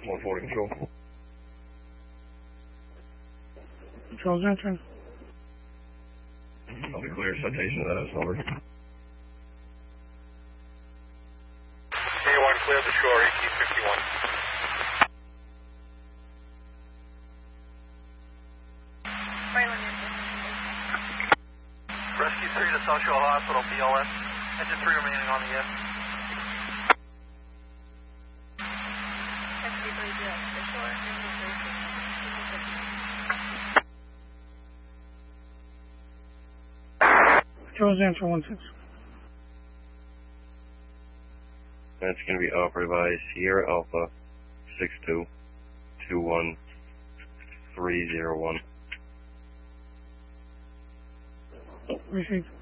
140 control. Control's entering. I'll be clear. Citation of that number. A1 clear the shore, ET51. Rescue 3 to South Shore Hospital, BLS. Engine 3 remaining on the air. Control's entering 16. That's going to be operated by Sierra Alpha 6221301. Received.